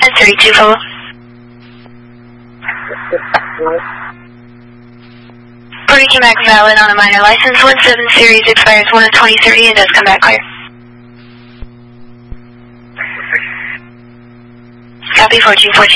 1032 follow. Brody came back valid on a minor license. 17 series expires 1 of 2030 and does come back clear. Copy 1414.